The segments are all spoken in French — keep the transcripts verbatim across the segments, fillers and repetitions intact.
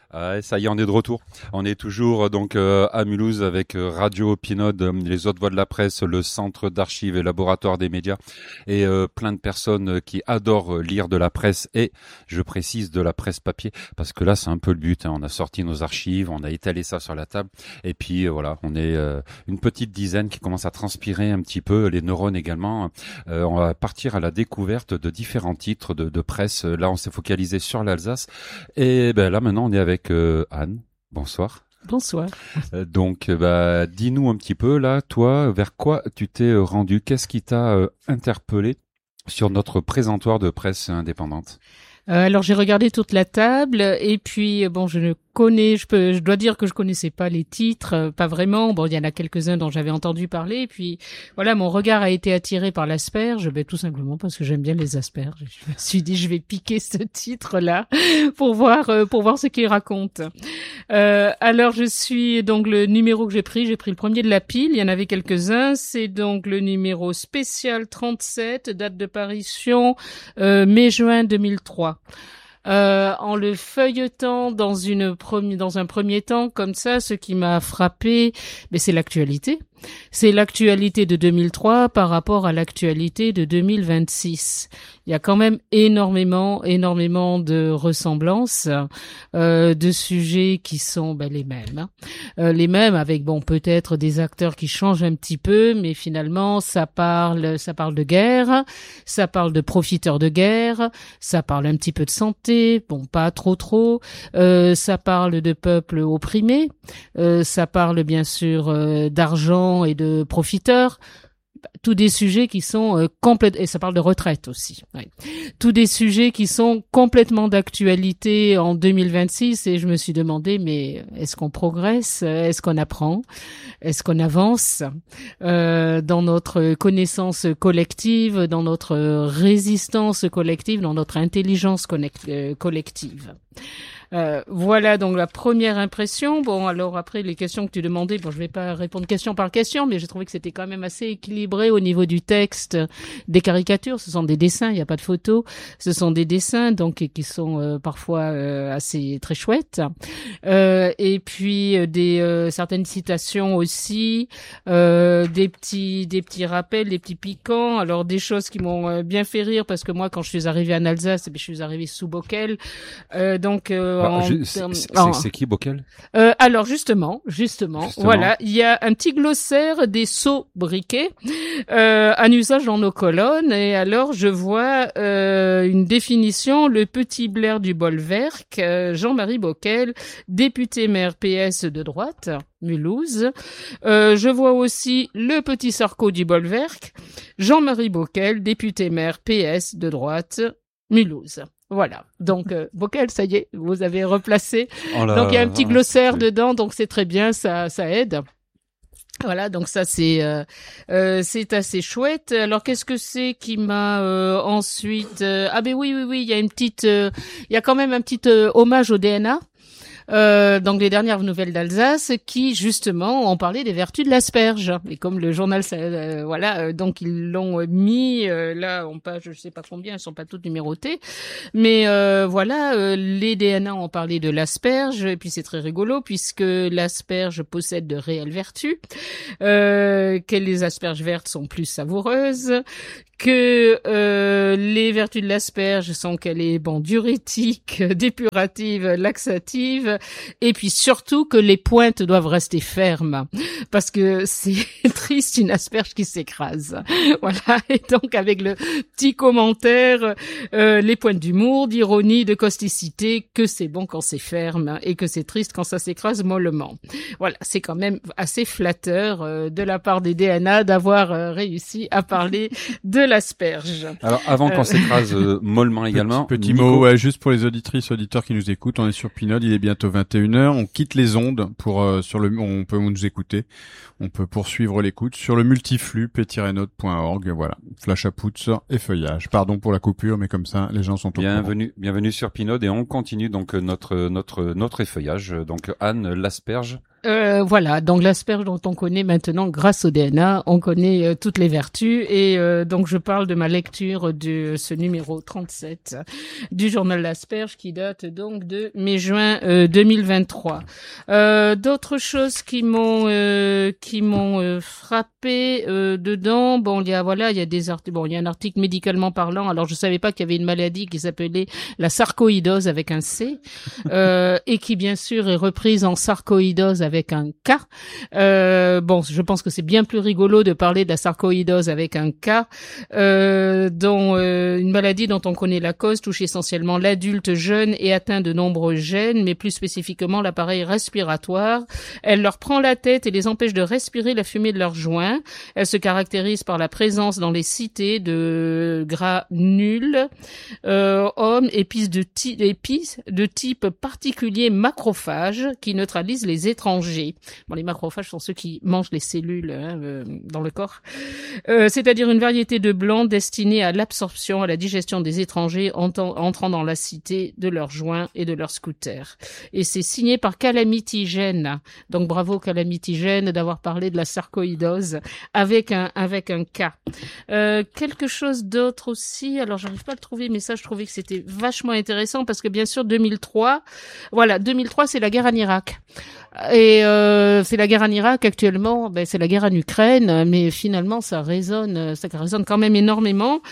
Ah, ça y est, on est de retour. On est toujours donc euh, à Mulhouse avec euh, Radio Pinode, euh, les autres voix de la presse, le centre d'archives et laboratoire des médias et euh, plein de personnes euh, qui adorent euh, lire de la presse et, je précise, de la presse papier parce que là c'est un peu le but. Hein. On a sorti nos archives, on a étalé ça sur la table et puis euh, voilà, on est euh, une petite dizaine qui commence à transpirer un petit peu, les neurones également. Euh, on va partir à la découverte de différents titres de, de presse. Là, on s'est focalisé sur l'Alsace et ben là maintenant on est avec Euh, Anne, bonsoir. Bonsoir. Euh, donc, euh, bah, dis-nous un petit peu là, toi, vers quoi tu t'es euh, rendu? Qu'est-ce qui t'a euh, interpellé sur notre présentoir de presse indépendante? Euh, alors j'ai regardé toute la table et puis bon, je ne connais, je peux, je dois dire que je connaissais pas les titres, euh, pas vraiment. Bon, il y en a quelques-uns dont j'avais entendu parler. Et puis voilà, mon regard a été attiré par l'asperge, ben tout simplement parce que j'aime bien les asperges. Je me suis dit, je vais piquer ce titre-là pour voir, euh, pour voir ce qu'il raconte. Euh, alors je suis donc le numéro que j'ai pris, j'ai pris le premier de la pile. Il y en avait quelques-uns. C'est donc le numéro spécial trente-sept, date de parution euh, mai-juin deux mille trois. Euh, en le feuilletant dans une première, dans un premier temps comme ça, ce qui m'a frappé, mais c'est l'actualité. C'est l'actualité de deux mille trois par rapport à l'actualité de deux mille vingt-six. Il y a quand même énormément, énormément de ressemblances, euh, de sujets qui sont ben, les mêmes. Hein. Euh, les mêmes avec, bon, peut-être des acteurs qui changent un petit peu, mais finalement, ça parle, ça parle de guerre, ça parle de profiteurs de guerre, ça parle un petit peu de santé, bon, pas trop trop, euh, ça parle de peuples opprimés, euh, ça parle bien sûr euh, d'argent et de profiteurs, tous des sujets qui sont euh, complètement, et ça parle de retraite aussi, ouais. Tous des sujets qui sont complètement d'actualité en deux mille vingt-six et je me suis demandé, mais est-ce qu'on progresse, est-ce qu'on apprend, est-ce qu'on avance euh, dans notre connaissance collective, dans notre résistance collective, dans notre intelligence connect- euh, collective. Euh, voilà donc la première impression. Bon, alors après les questions que tu demandais, bon, je vais pas répondre question par question, mais j'ai trouvé que c'était quand même assez équilibré au niveau du texte, des caricatures. Ce sont des dessins, il n'y a pas de photos. Ce sont des dessins donc qui sont euh, parfois euh, assez très chouettes. Euh, et puis euh, des euh, certaines citations aussi, euh, des petits des petits rappels, des petits piquants. Alors des choses qui m'ont euh, bien fait rire parce que moi quand je suis arrivée en Alsace, eh bien, je suis arrivée sous Bockel, euh, donc. Euh, Ah, je, c'est, c'est, c'est qui Bockel? euh, Alors justement, justement, justement, voilà, il y a un petit glossaire des sobriquets euh, en usage dans nos colonnes. Et alors je vois euh, une définition: le petit Blair du Bolwerk, euh, Jean-Marie Bockel, député maire P S de droite, Mulhouse. Euh, je vois aussi le petit Sarko du Bolwerk, Jean-Marie Bockel, député maire P S de droite, Mulhouse. Voilà. Donc, euh, Bockel, ça y est, vous avez replacé. Oh là, donc, il y a un petit glossaire c'est... dedans, donc c'est très bien, ça, ça aide. Voilà, donc ça c'est euh, euh, c'est assez chouette. Alors qu'est-ce que c'est qui m'a euh, ensuite euh... ah ben oui oui oui, il y a une petite euh... il y a quand même un petit euh, hommage au D N A. Euh, donc les dernières nouvelles d'Alsace qui justement ont parlé des vertus de l'asperge et comme le journal euh, voilà euh, donc ils l'ont mis euh, là en page je sais pas combien, elles sont pas toutes numérotées mais euh, voilà euh, les D N A ont parlé de l'asperge et puis c'est très rigolo puisque l'asperge possède de réelles vertus, euh, que les asperges vertes sont plus savoureuses, que euh, les vertus de l'asperge sont qu'elle est bon diurétique, dépurative, laxative, et puis surtout que les pointes doivent rester fermes parce que c'est triste une asperge qui s'écrase. Voilà, et donc avec le petit commentaire, euh, les pointes d'humour, d'ironie, de causticité, que c'est bon quand c'est ferme et que c'est triste quand ça s'écrase mollement. Voilà, c'est quand même assez flatteur euh, de la part des D N A d'avoir euh, réussi à parler de l'asperge. Alors avant qu'on euh... s'écrase euh, mollement également. Petit, petit mot, ouais, juste pour les auditrices, auditeurs qui nous écoutent, on est sur Pinode, il est bientôt vingt et une heures, on quitte les ondes pour euh, sur le, on peut nous écouter, on peut poursuivre l'écoute sur le multiflux p tiret note point org, voilà, flash à poutre et feuillage. Pardon pour la coupure, mais comme ça les gens sont au bienvenue, bienvenue sur Pinode et on continue donc notre notre notre effeuillage. Donc Anne, l'asperge. Euh, voilà, donc l'asperge dont on connaît maintenant, grâce au D N A, on connaît euh, toutes les vertus, et euh, donc je parle de ma lecture de ce numéro trente-sept du journal L'Asperge qui date donc de mai-juin euh, deux mille vingt-trois. Euh, d'autres choses qui m'ont euh, qui m'ont euh, frappé euh, dedans, bon il y a voilà il y a des articles, bon il y a un article médicalement parlant. Alors je savais pas qu'il y avait une maladie qui s'appelait la sarcoïdose avec un C, euh, et qui bien sûr est reprise en sarcoïdose avec un K. Euh, bon, je pense que c'est bien plus rigolo de parler de la sarcoïdose avec un K, euh, dont euh, une maladie dont on connaît la cause touche essentiellement l'adulte jeune et atteint de nombreux gènes, mais plus spécifiquement l'appareil respiratoire. Elle leur prend la tête et les empêche de respirer la fumée de leurs joints. Elle se caractérise par la présence dans les cités de granules, euh, hommes, épices de, ti- épices de type particulier macrophages qui neutralisent les étrangers. Bon, les macrophages sont ceux qui mangent les cellules hein, euh, dans le corps. Euh, c'est-à-dire une variété de blancs destinés à l'absorption, à la digestion des étrangers entrant, entrant dans la cité de leurs joints et de leurs scooters. Et c'est signé par Calamity Gene. Donc bravo Calamity Gene d'avoir parlé de la sarcoïdose avec un avec un K. Euh, quelque chose d'autre aussi. Alors j'arrive pas à le trouver, mais ça je trouvais que c'était vachement intéressant parce que bien sûr deux mille trois, voilà deux mille trois c'est la guerre en Irak. Et euh, c'est la guerre en Irak actuellement, ben c'est la guerre en Ukraine, mais finalement ça résonne, ça résonne quand même énormément.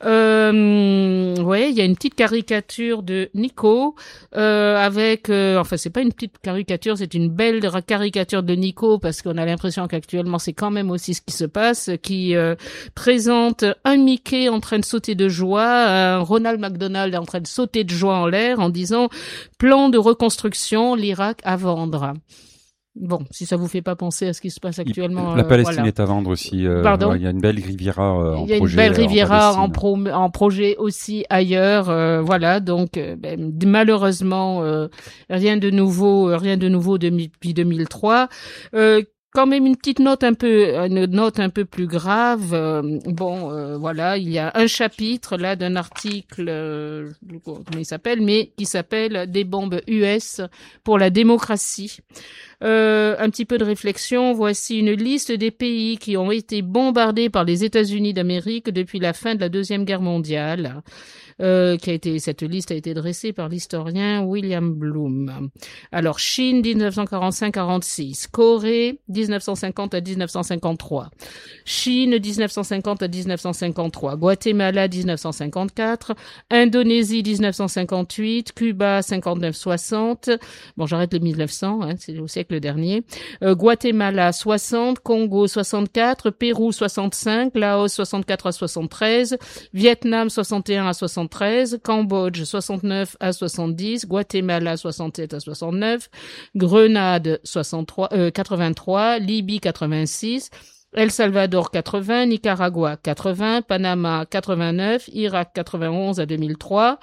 Euh, ouais, il y a une petite caricature de Nico euh, avec, euh, enfin c'est pas une petite caricature, c'est une belle caricature de Nico parce qu'on a l'impression qu'actuellement c'est quand même aussi ce qui se passe, qui euh, présente un Mickey en train de sauter de joie, un Ronald McDonald en train de sauter de joie en l'air en disant plan de reconstruction, l'Irak à vendre. Bon, si ça vous fait pas penser à ce qui se passe actuellement. La Palestine euh, voilà. est à vendre aussi. Euh, Pardon. Il y a une belle Riviera euh, en projet. Il y a une belle Riviera en, en, pro, en projet aussi ailleurs. Euh, voilà, donc euh, ben, malheureusement euh, rien de nouveau, rien de nouveau depuis deux mille trois. Euh, Quand même une petite note un peu, une note un peu plus grave. Euh, bon, euh, voilà, il y a un chapitre là d'un article, euh, comment il s'appelle, mais qui s'appelle "Des bombes U S pour la démocratie". Euh, un petit peu de réflexion. Voici une liste des pays qui ont été bombardés par les États-Unis d'Amérique depuis la fin de la Deuxième Guerre mondiale. Euh, qui a été, cette liste a été dressée par l'historien William Bloom. Alors, Chine, dix-neuf cent quarante-cinq à quarante-six. Corée, dix-neuf cent cinquante à dix-neuf cent cinquante-trois. Chine, dix-neuf cent cinquante à dix-neuf cent cinquante-trois. Guatemala, dix-neuf cent cinquante-quatre. Indonésie, dix-neuf cent cinquante-huit. Cuba, cinquante-neuf soixante. Bon, j'arrête le mille neuf cents, hein, c'est au siècle dernier. Euh, Guatemala, soixante. Congo, soixante-quatre. Pérou, soixante-cinq. Laos, soixante-quatre à soixante-treize. Vietnam, soixante et un à soixante-treize. Cambodge soixante-neuf à soixante-dix, Guatemala soixante-sept à soixante-neuf, Grenade soixante-trois, euh, quatre-vingt-trois, Libye quatre-vingt-six, El Salvador quatre-vingts, Nicaragua quatre-vingts, Panama quatre-vingt-neuf, Irak quatre-vingt-onze à deux mille trois,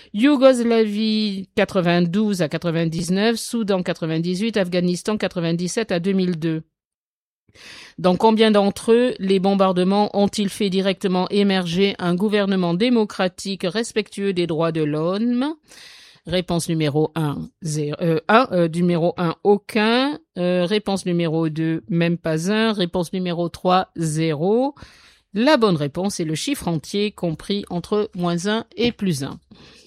Yougoslavie quatre-vingt-douze à quatre-vingt-dix-neuf, Soudan quatre-vingt-dix-huit, Afghanistan quatre-vingt-dix-sept à deux mille deux. Dans combien d'entre eux les bombardements ont-ils fait directement émerger un gouvernement démocratique respectueux des droits de l'homme? Réponse numéro un, zéro, euh, un, euh, numéro un, aucun. Euh, réponse numéro deux, même pas un. Réponse numéro trois, zéro. La bonne réponse est le chiffre entier compris entre moins un et plus un.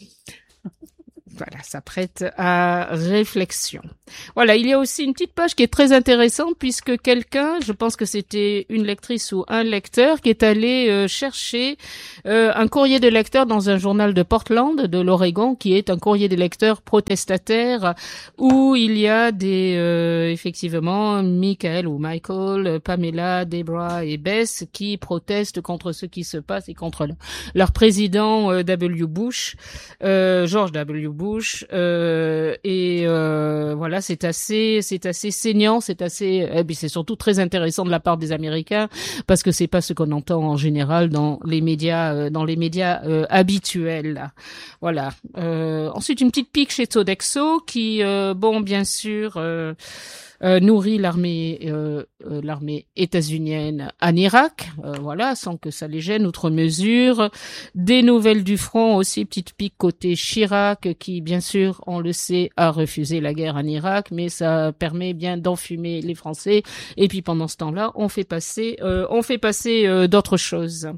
Voilà, ça prête à réflexion. Voilà, il y a aussi une petite page qui est très intéressante puisque quelqu'un, je pense que c'était une lectrice ou un lecteur, qui est allé euh, chercher euh, un courrier de lecteur dans un journal de Portland, de l'Oregon, qui est un courrier de lecteur protestataire où il y a des, euh, effectivement, Michael ou Michael, Pamela, Deborah et Bess qui protestent contre ce qui se passe et contre le, leur président euh, W. Bush, euh, George W. Bush. Euh, et euh, voilà, c'est assez, c'est assez saignant, c'est assez, et puis c'est surtout très intéressant de la part des Américains parce que c'est pas ce qu'on entend en général dans les médias, euh, dans les médias euh, habituels. Là. Voilà. Euh, ensuite, une petite pique chez Sodexo qui, euh, bon, bien sûr. Euh, euh, nourrit l'armée euh, euh, l'armée états-unienne en Irak, euh, voilà, sans que ça les gêne outre mesure. Des nouvelles du front aussi, petite pique côté Chirac, qui bien sûr, on le sait, a refusé la guerre en Irak, mais ça permet bien d'enfumer les Français. Et puis pendant ce temps-là, on fait passer, euh, on fait passer euh, d'autres choses.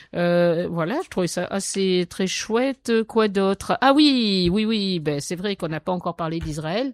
Euh, voilà, je trouvais ça assez très chouette. Quoi d'autre? Ah oui, oui, oui. Ben c'est vrai qu'on n'a pas encore parlé d'Israël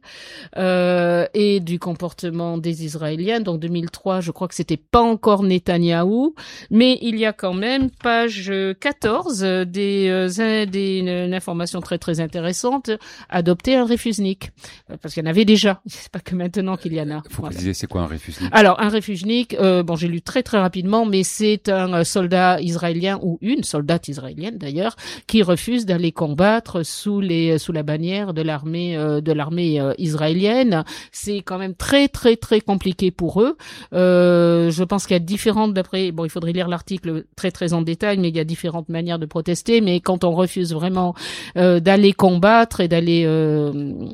euh, et du comportement des Israéliens. Donc deux mille trois, je crois que c'était pas encore Netanyahou, mais il y a quand même page quatorze des euh, des une, une information très très intéressante. Adopter un refusnik, parce qu'il y en avait déjà. C'est pas que maintenant qu'il y en a. Faut voilà. préciser, c'est quoi un refusnik? Alors un refusnik, euh, bon j'ai lu très très rapidement, mais c'est un soldat israélien ou une soldate israélienne d'ailleurs qui refuse d'aller combattre sous les sous la bannière de l'armée euh, de l'armée euh, israélienne. C'est quand même très très très compliqué pour eux. Euh, je pense qu'il y a différentes d'après bon il faudrait lire l'article très très en détail, mais il y a différentes manières de protester. Mais quand on refuse vraiment euh, d'aller combattre et d'aller euh,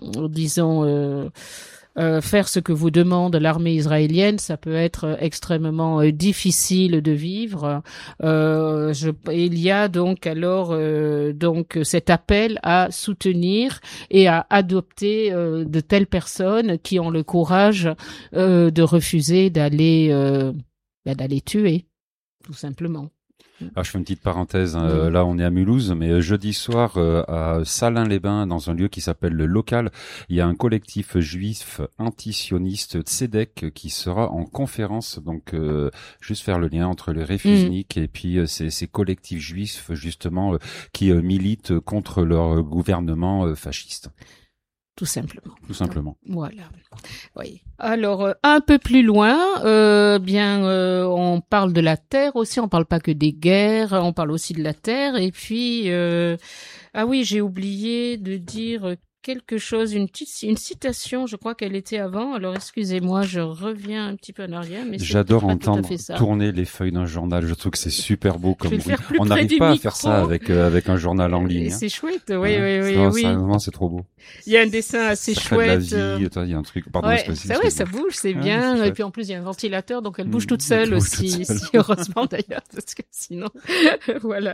disons euh, Euh, faire ce que vous demande l'armée israélienne, ça peut être extrêmement euh, difficile de vivre. Euh, je, il y a donc alors euh, donc cet appel à soutenir et à adopter euh, de telles personnes qui ont le courage euh, de refuser d'aller euh, d'aller tuer, tout simplement. Alors, je fais une petite parenthèse. Hein. Euh, là, on est à Mulhouse, mais euh, jeudi soir euh, à Salins-les-Bains, dans un lieu qui s'appelle le Local, il y a un collectif juif antisioniste Tzedek qui sera en conférence. Donc, euh, juste faire le lien entre les refusniks mmh. et puis euh, ces, ces collectifs juifs justement euh, qui euh, militent contre leur gouvernement euh, fasciste. Tout simplement. Tout simplement. Voilà. Oui. Alors euh, un peu plus loin, euh, bien, euh, on parle de la terre aussi. On parle pas que des guerres, on parle aussi de la terre. Et puis, euh, ah oui, j'ai oublié de dire quelque chose, une petite, une citation. Je crois qu'elle était avant. Alors excusez-moi, je reviens un petit peu en arrière. Mais j'adore entendre tourner les feuilles d'un journal. Je trouve que c'est super beau comme bruit. On n'arrive pas à faire ça avec euh, avec un journal en ligne. Hein. C'est chouette. Oui, ouais. oui, oui, non, oui. Sérieusement, c'est trop beau. Il y a un dessin assez ça chouette. Fait de la vie. Toi, il y a un truc. Pardon, ouais, ça, ouais, ça bouge, c'est ouais, bien. C'est et puis en plus, il y a un ventilateur, donc elle bouge mmh, toute seule aussi. Toute seule. Si, heureusement d'ailleurs, parce que sinon, voilà.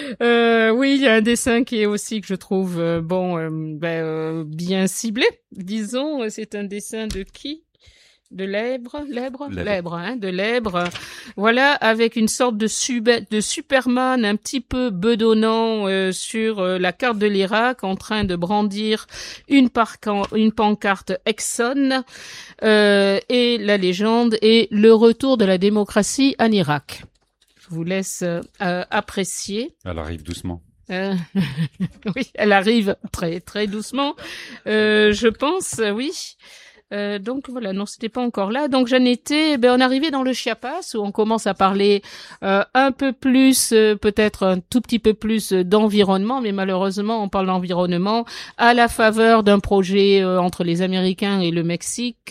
Euh, oui, il y a un dessin qui est aussi que je trouve euh, bon, euh, ben, euh, bien ciblé. Disons, c'est un dessin de qui? De Lèbre, Lèbre, Lèbre, hein, de Lèbre. Voilà, avec une sorte de, sub de Superman un petit peu bedonnant euh, sur euh, la carte de l'Irak, en train de brandir une, une pancarte Exxon, euh, et la légende est le retour de la démocratie en Irak. Je vous laisse euh, apprécier. Elle arrive doucement. Euh, oui, elle arrive très très doucement. Euh, je pense, oui. Euh, donc voilà, non, c'était pas encore là. Donc j'en étais, ben on arrivait dans le Chiapas où on commence à parler euh, un peu plus, euh, peut-être un tout petit peu plus euh, d'environnement, mais malheureusement on parle d'environnement à la faveur d'un projet euh, entre les Américains et le Mexique,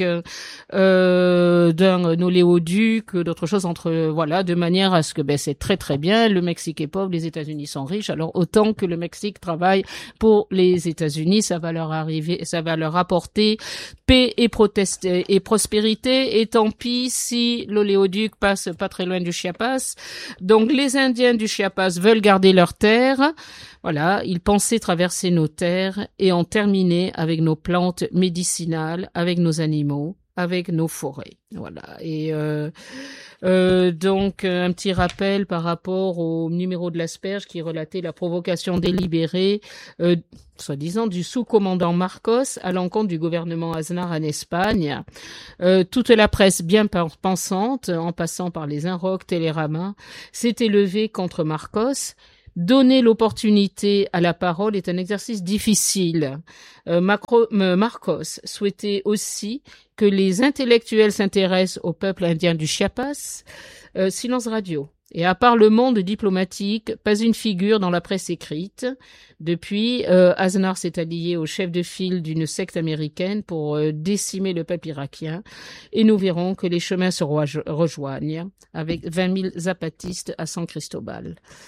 euh, d'un oléoduc, d'autres choses entre, euh, voilà, de manière à ce que ben c'est très très bien. Le Mexique est pauvre, les États-Unis sont riches. Alors autant que le Mexique travaille pour les États-Unis, ça va leur arriver, ça va leur apporter paix et protester et prospérité, et tant pis si l'oléoduc passe pas très loin du Chiapas. Donc les Indiens du Chiapas veulent garder leurs terres. Voilà, ils pensaient traverser nos terres et en terminer avec nos plantes médicinales, avec nos animaux, avec nos forêts. Voilà. Et euh, euh, donc un petit rappel par rapport au numéro de l'Asperge qui relatait la provocation délibérée, euh, soi-disant du sous-commandant Marcos à l'encontre du gouvernement Aznar en Espagne. Euh, toute la presse bien pensante, en passant par les Inroc, Télérama, s'est élevée contre Marcos. Donner l'opportunité à la parole est un exercice difficile. Euh, Macro, euh, Marcos souhaitait aussi que les intellectuels s'intéressent au peuple indien du Chiapas. Euh, silence radio. Et à part le monde diplomatique, pas une figure dans la presse écrite. Depuis, euh, Aznar s'est allié au chef de file d'une secte américaine pour euh, décimer le peuple irakien. Et nous verrons que les chemins se rejoignent avec vingt mille zapatistes à San Cristobal.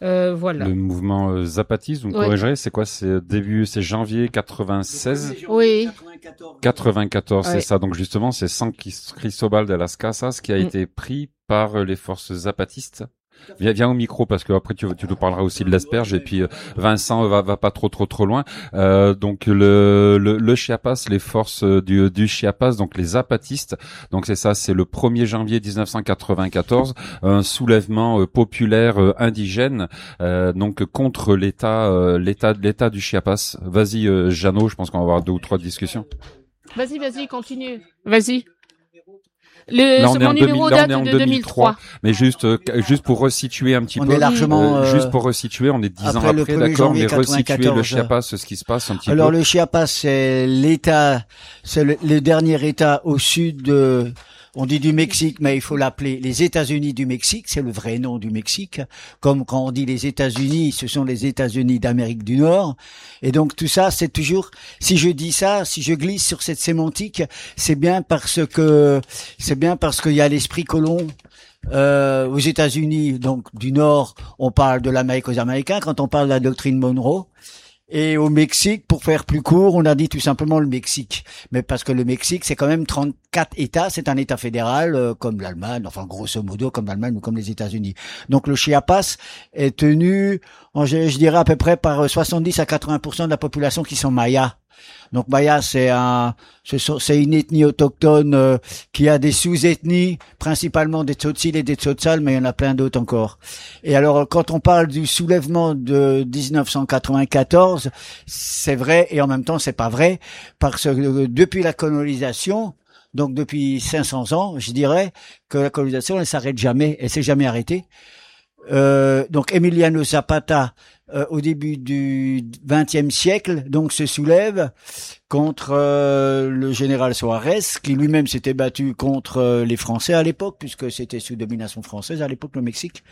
Euh, voilà. Le mouvement euh, zapatiste, vous me Ouais. corrigerez, c'est quoi? C'est début, c'est janvier quatre-vingt-seize. Oui. quatre-vingt-quatorze, Ouais. c'est ça. Donc justement, c'est San Cristobal de las Casas qui a Mm. été pris par euh, les forces zapatistes. Viens, viens au micro parce que après tu, tu nous parleras aussi de l'asperge et puis euh, Vincent va, va pas trop trop trop loin. Euh, donc le, le le Chiapas, les forces du du Chiapas, donc les zapatistes. Donc c'est ça, c'est le premier janvier dix-neuf cent quatre-vingt-quatorze, un soulèvement euh, populaire euh, indigène, euh, donc contre l'État euh, l'État l'État du Chiapas. Vas-y, euh, Jeannot, je pense qu'on va avoir deux ou trois discussions. Vas-y, vas-y, continue. Vas-y. Le, Là, on ce- est en mon numéro deux mille là, on date est en de deux mille deux mille trois. trois. Mais juste, euh, juste pour resituer un petit On peu. est largement, euh, euh, juste pour resituer, on est dix ans après le après, premier d'accord, janvier mais resituer le quatre-vingt-quatorze. Chiapas, ce qui se passe un petit Alors peu. le Chiapas, c'est l'État, c'est le, le dernier État au sud de, on dit du Mexique, mais il faut l'appeler les États-Unis du Mexique, c'est le vrai nom du Mexique. Comme quand on dit les États-Unis, ce sont les États-Unis d'Amérique du Nord. Et donc tout ça, c'est toujours, si je dis ça, si je glisse sur cette sémantique, c'est bien parce que, c'est bien parce qu'il y a l'esprit colon. Euh, aux États-Unis, donc du Nord, on parle de l'Amérique aux Américains. Quand on parle de la doctrine Monroe, et au Mexique, pour faire plus court, on a dit tout simplement le Mexique. Mais parce que le Mexique, c'est quand même trente-quatre États, c'est un État fédéral, euh, comme l'Allemagne, enfin grosso modo comme l'Allemagne ou comme les États-Unis. Donc le Chiapas est tenu, en, je, je dirais à peu près par soixante-dix à quatre-vingts pour cent de la population qui sont mayas. Donc Maya, c'est un, ce sont- c'est une ethnie autochtone euh, qui a des sous-ethnies, principalement des Tzotzil et des Tzotzal, mais il y en a plein d'autres encore. Et alors, quand on parle du soulèvement de dix-neuf cent quatre-vingt-quatorze, c'est vrai et en même temps c'est pas vrai, parce que euh, depuis la colonisation, donc depuis cinq cents ans, je dirais que la colonisation elle s'arrête jamais, elle s'est jamais arrêtée. Euh, donc Emiliano Zapata, euh, au début du vingtième siècle, donc se soulève contre euh, le général Suarez, qui lui-même s'était battu contre euh, les Français à l'époque, puisque c'était sous domination française à l'époque le Mexique.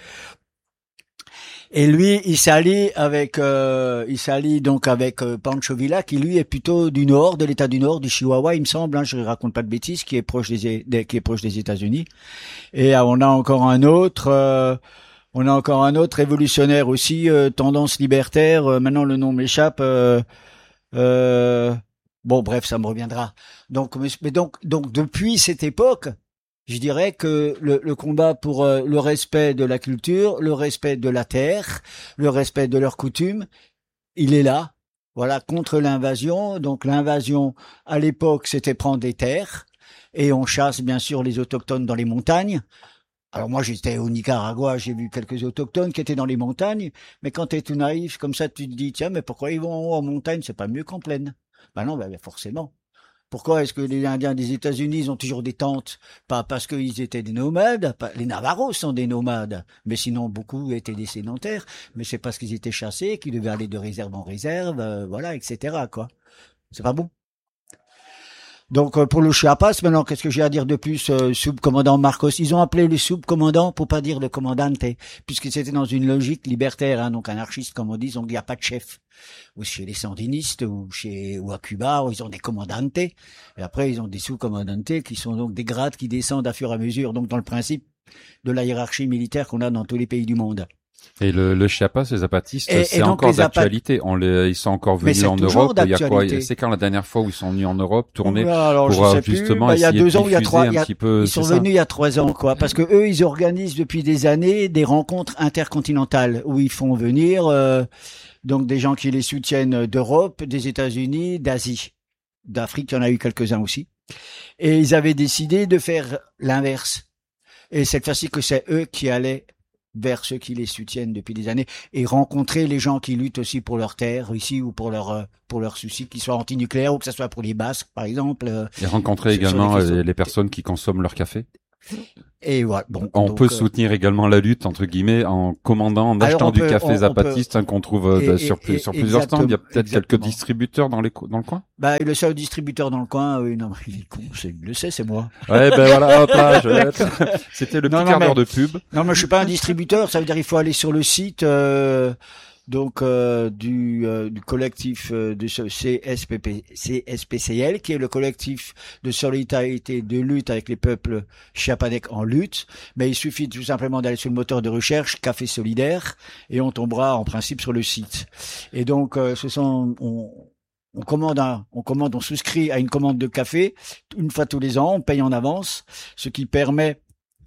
Et lui, il s'allie avec, euh, il s'allie donc avec euh, Pancho Villa, qui lui est plutôt du nord, de l'État du Nord, du Chihuahua, il me semble, hein, je raconte pas de bêtises, qui est proche des, des qui est proche des États-Unis. Et euh, on a encore un autre. Euh, On a encore un autre révolutionnaire aussi, euh, tendance libertaire. Euh, maintenant, le nom m'échappe. Euh, euh, bon, bref, ça me reviendra. Donc, mais, mais donc, donc, depuis cette époque, je dirais que le, le combat pour euh, le respect de la culture, le respect de la terre, le respect de leurs coutumes, il est là. Voilà, contre l'invasion. Donc, l'invasion à l'époque, c'était prendre des terres et on chasse bien sûr les autochtones dans les montagnes. Alors moi j'étais au Nicaragua, j'ai vu quelques autochtones qui étaient dans les montagnes, mais quand t'es tout naïf comme ça, tu te dis tiens mais pourquoi ils vont en haut en montagne, c'est pas mieux qu'en plaine? Ben non, ben forcément. Pourquoi est-ce que les Indiens des États-Unis ils ont toujours des tentes? Pas parce qu'ils étaient des nomades, pas, les Navarros sont des nomades, mais sinon beaucoup étaient des sédentaires, mais c'est parce qu'ils étaient chassés, qu'ils devaient aller de réserve en réserve, euh, voilà, et cetera quoi. C'est pas bon. Donc euh, pour le Chiapas, maintenant, qu'est-ce que j'ai à dire de plus euh, Sub-commandant Marcos, ils ont appelé le sub-commandant pour pas dire le commandante, puisque c'était dans une logique libertaire, hein, donc anarchiste comme on dit, donc il n'y a pas de chef. Ou chez les sandinistes, ou chez ou à Cuba, où ils ont des commandantes, et après ils ont des sous-commandantes qui sont donc des grades qui descendent à fur et à mesure, donc dans le principe de la hiérarchie militaire qu'on a dans tous les pays du monde. Et le, le Chiapas, les zapatistes, Et- et c'est donc encore les zapat- d'actualité. On les, ils sont encore Mais venus c'est en toujours Europe. Il y a quoi? d'actualité. C'est quand la dernière fois où ils sont venus en Europe tourner Alors, pour je euh, sais plus, justement bah, il y a essayer deux de ans, il y a diffuser trois, il y un a- petit peu. Ils c'est sont ça. venus il y a trois ans, quoi, parce que eux, ils organisent depuis des années des rencontres intercontinentales où ils font venir euh, donc des gens qui les soutiennent d'Europe, des États-Unis, d'Asie, d'Afrique, il y en a eu quelques-uns aussi. Et ils avaient décidé de faire l'inverse. Et cette fois-ci que c'est eux qui allaient vers ceux qui les soutiennent depuis des années et rencontrer les gens qui luttent aussi pour leur terre ici ou pour leur euh, pour leurs soucis, qu'ils soient antinucléaires ou que ce soit pour les Basques, par exemple. euh, Et rencontrer sur- sur également les questions. euh, les personnes qui consomment leur café. Et voilà. Bon, On donc, peut euh, soutenir également la lutte entre guillemets en commandant, en Alors, achetant on du peut- café on- on zapatiste hein, qu'on trouve euh, Et- bah, et- sur, plus- et- sur plusieurs stands. Il y a exactement, peut-être quelques exactement. distributeurs dans les co- dans le coin. Bah, le seul distributeur dans le coin, oui, non, il est con, c'est, il le sait, c'est moi. Ouais, ben voilà, hop là, je- c'était le Non, petit non, quart d'heure mais- de pub. Non, mais je suis pas un distributeur, ça veut dire il faut aller sur le site, euh, donc euh, du, euh, du collectif euh, de ce C S P P, C S P C L, qui est le collectif de solidarité de lutte avec les peuples chiapanèques en lutte. Mais il suffit tout simplement d'aller sur le moteur de recherche Café Solidaire et on tombera en principe sur le site. Et donc euh, ce sont on, On commande, un, on commande, on souscrit à une commande de café une fois tous les ans, on paye en avance, ce qui permet,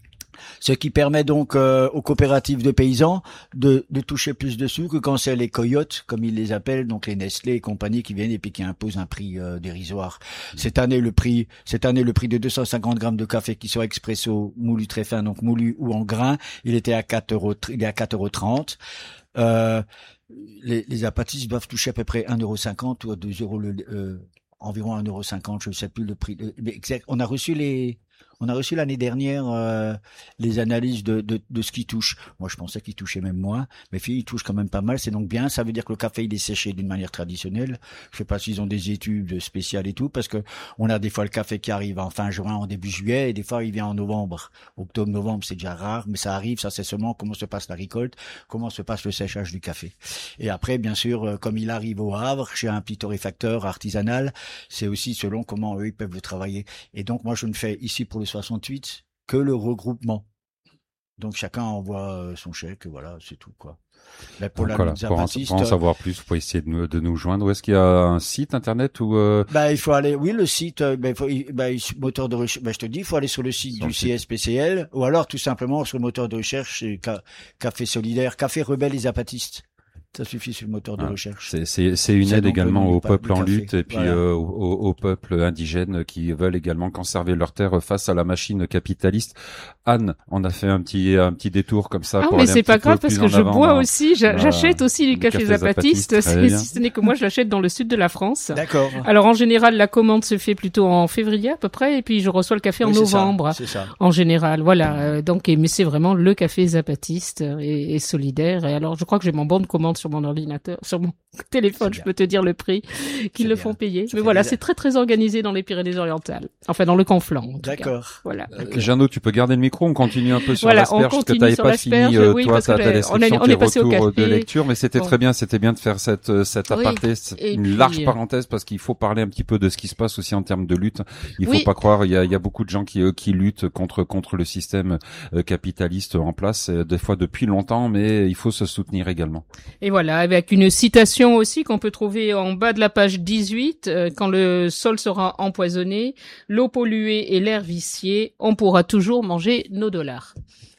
ce qui permet donc euh, aux coopératives de paysans de, de toucher plus de sous que quand c'est les coyotes, comme ils les appellent, donc les Nestlé et compagnie qui viennent et puis qui imposent un prix euh, dérisoire. Cette année, le prix, cette année, le prix de deux cent cinquante grammes de café qui soit expresso, moulu très fin, donc moulu ou en grain, il était à quatre euros, il est à quatre euros trente. Euh, Les, les apatistes doivent toucher à peu près un euro cinquante ou deux euros, le, euh, environ un euro cinquante, je ne sais plus le prix. Mais exact, on a reçu les, on a reçu l'année dernière euh, les analyses de, de, de ce qui touche. Moi, je pensais qu'il touchait même moins, mais filles, il touche quand même pas mal. C'est donc bien. Ça veut dire que le café il est séché d'une manière traditionnelle. Je sais pas s'ils ont des études spéciales et tout, parce que on a des fois le café qui arrive en fin juin, en début juillet, et des fois il vient en novembre. Octobre, novembre, c'est déjà rare, mais ça arrive. Ça, c'est seulement comment se passe la récolte, comment se passe le séchage du café. Et après, bien sûr, comme il arrive au Havre, chez un petit torréfacteur artisanal, c'est aussi selon comment eux ils peuvent le travailler. Et donc, moi, je ne fais ici pour le soixante-huit que le regroupement. Donc chacun envoie son chèque, voilà, c'est tout quoi. Mais pour, la voilà, pour, en, pour en savoir plus, vous pouvez essayer de nous, de nous joindre. Où est-ce qu'il y a un site internet ou euh... Bah il faut aller, oui le site, bah, il faut, bah, moteur de recherche. Bah je te dis, il faut aller sur le site sur du le C S P C L ou alors tout simplement sur le moteur de recherche, Café Solidaire, Café Rebelle et Zapatistes. Ça suffit sur le moteur de ah, recherche. C'est, c'est, c'est une aide également aux peuples en lutte et puis voilà. euh, aux, aux peuples indigènes qui veulent également conserver leurs terres face à la machine capitaliste. Anne, on a fait un petit un petit détour comme ça. Ah pour mais aller c'est un pas petit grave peu parce plus que je avant, bois dans, aussi. J'a, j'achète aussi du café, café zapatiste. zapatiste si ce n'est que moi je l'achète dans le sud de la France. D'accord. Alors en général la commande se fait plutôt en février à peu près et puis je reçois le café oui, en novembre. C'est ça, c'est ça. En général, voilà. Euh, donc et, mais c'est vraiment le café zapatiste et, et solidaire. Et alors je crois que j'ai mon bon de commande sur mon ordinateur. Sur mon téléphone, je peux te dire le prix qu'ils le font payer. Mais voilà, c'est très très organisé dans les Pyrénées-Orientales. Enfin, dans le Conflent. D'accord. Voilà. Euh, Jeannot, tu peux garder le micro. On continue un peu sur voilà, l'asperge parce que t'avais pas fini. Euh, oui, toi, ta, ta description, on, est, on tes est passé retours au café. de lecture, mais c'était bon. Très bien. C'était bien de faire cette cette oui. aparté, Et une puis, large parenthèse parce qu'il faut parler un petit peu de ce qui se passe aussi en termes de lutte. Il faut oui. pas croire. Il y a il y a beaucoup de gens qui euh, qui luttent contre contre le système euh, capitaliste en place, euh, des fois depuis longtemps, mais il faut se soutenir également. Et voilà, avec une citation aussi qu'on peut trouver en bas de la page dix-huit, euh, quand le sol sera empoisonné, l'eau polluée et l'air vicié, on pourra toujours manger nos dollars.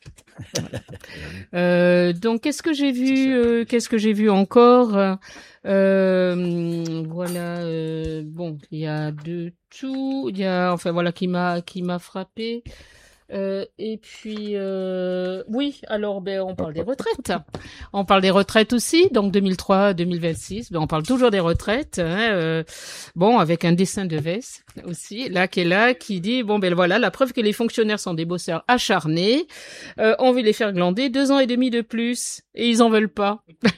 euh, donc, qu'est-ce que j'ai vu euh, Qu'est-ce que j'ai vu encore euh, Voilà. Euh, bon, il y a de tout. Il y a, enfin voilà, qui m'a qui m'a frappé. Euh, et puis euh, oui, alors ben on parle des retraites. On parle des retraites aussi. Donc deux mille trois à deux mille vingt-six, ben on parle toujours des retraites. Hein, euh, bon, avec un dessin de Vess aussi, là qui est là, qui dit bon ben voilà la preuve que les fonctionnaires sont des bosseurs acharnés. Euh, on veut les faire glander deux ans et demi de plus et ils en veulent pas.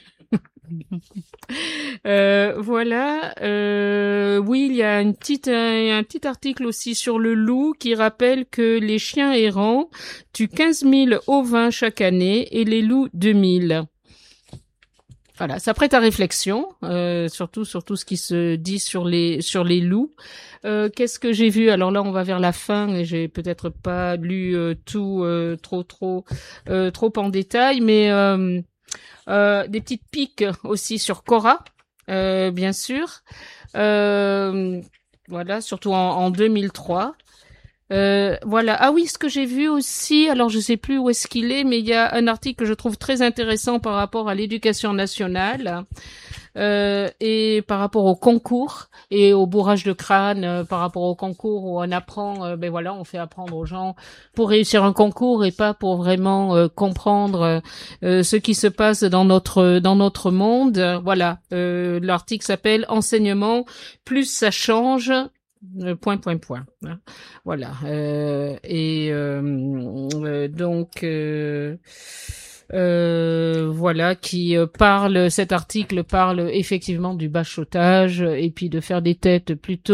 Euh, voilà. Euh, oui, il y a une petite, un, un petit article aussi sur le loup qui rappelle que les chiens errants tuent quinze mille ovins chaque année et les loups deux mille. Voilà, ça prête à réflexion, euh, surtout sur tout ce qui se dit sur les sur les loups. Euh, qu'est-ce que j'ai vu? Alors là, on va vers la fin et j'ai peut-être pas lu euh, tout euh, trop trop euh, trop en détail, mais euh, Euh, des petites piques aussi sur Cora, euh, bien sûr. Euh, voilà, surtout en, en deux mille trois. Euh, voilà. Ah oui, ce que j'ai vu aussi, alors je sais plus où est-ce qu'il est, mais il y a un article que je trouve très intéressant par rapport à l'éducation nationale euh, et par rapport au concours et au bourrage de crâne, euh, par rapport au concours où on apprend, euh, ben voilà, on fait apprendre aux gens pour réussir un concours et pas pour vraiment euh, comprendre euh, ce qui se passe dans notre dans notre monde. Voilà. Euh, l'article s'appelle Enseignement, plus ça change. Euh, point point point hein. Voilà euh, et euh, euh, donc euh, euh, voilà qui euh, parle cet article parle effectivement du bachotage et puis de faire des têtes plutôt